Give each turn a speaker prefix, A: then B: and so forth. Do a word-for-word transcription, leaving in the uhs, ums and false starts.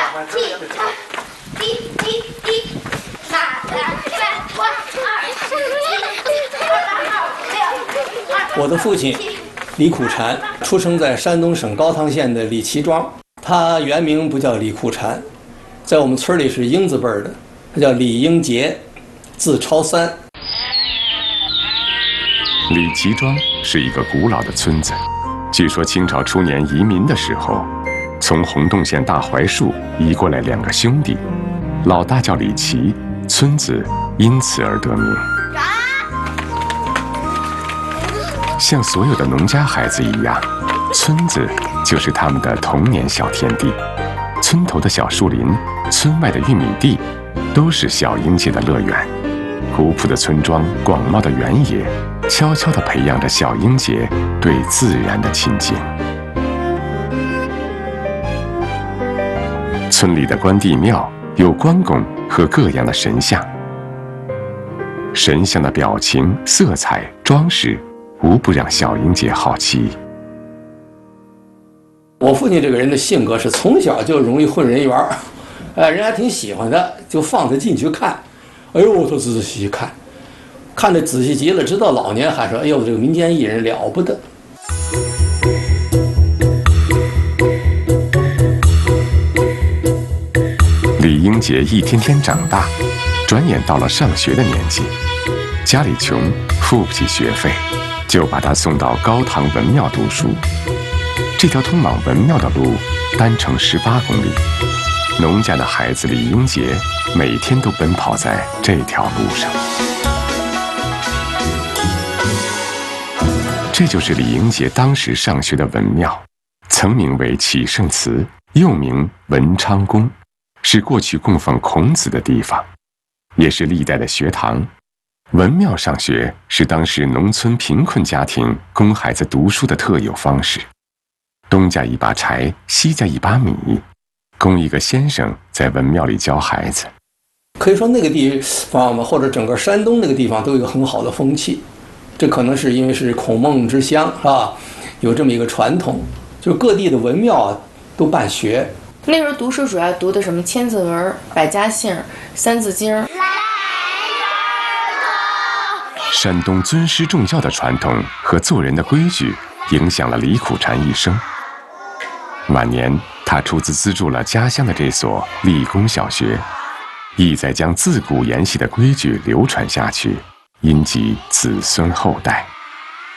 A: 我的父亲李苦禅出生在山东省高唐县的李岐庄，他原名不叫李苦禅，在我们村里是英字辈的，他叫李英杰，字超三。
B: 李岐庄是一个古老的村子，据说清朝初年移民的时候，从洪洞县大槐树移过来两个兄弟，老大叫李岐，村子因此而得名。像所有的农家孩子一样，村子就是他们的童年小天地。村头的小树林，村外的玉米地，都是小英杰的乐园。古朴的村庄，广袤的原野，悄悄地培养着小英杰对自然的亲近。村里的关帝庙有关公和各样的神像，神像的表情、色彩、装饰，无不让小英杰好奇。
A: 我父亲这个人的性格是从小就容易混人缘儿，呃，人还挺喜欢他，就放他进去看。哎呦，他仔仔细细看，看得仔细极了，直到老年还说：“哎呦，这个民间艺人了不得。”
B: 李英杰一天天长大，转眼到了上学的年纪，家里穷，付不起学费，就把他送到高唐文庙读书。这条通往文庙的路单程十八公里，农家的孩子李英杰每天都奔跑在这条路上。这就是李英杰当时上学的文庙，曾名为启圣祠，又名文昌宫，是过去供奉孔子的地方，也是历代的学堂。文庙上学是当时农村贫困家庭供孩子读书的特有方式。东家一把柴，西家一把米，供一个先生在文庙里教孩子。
A: 可以说那个地方嘛，或者整个山东那个地方都有一个很好的风气，这可能是因为是孔孟之乡，是吧？有这么一个传统，就各地的文庙啊都办学。
C: 那时候读书主要读的什么千字文、百家姓、三字经。
B: 山东尊师重教的传统和做人的规矩，影响了李苦禅一生。晚年，他出资资助了家乡的这所立功小学，意在将自古沿袭的规矩流传下去，荫及子孙后代。